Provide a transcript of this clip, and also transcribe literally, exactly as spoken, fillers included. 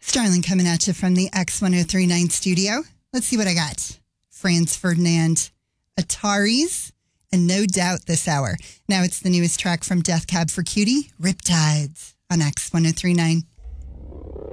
Starling coming at you from the X ten thirty-nine studio. Let's see what I got. Franz Ferdinand, Ataris, and No Doubt this hour. Now it's the newest track from Death Cab for Cutie, Riptides on X ten thirty-nine.